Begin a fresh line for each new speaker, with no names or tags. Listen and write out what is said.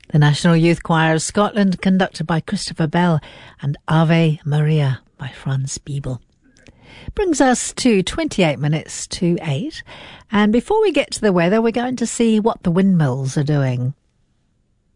The National Youth Choir of Scotland, conducted by Christopher Bell, and Ave Maria by Franz Biebel. Brings us to 28 minutes to 8. And before we get to the weather, we're going to see what the windmills are doing.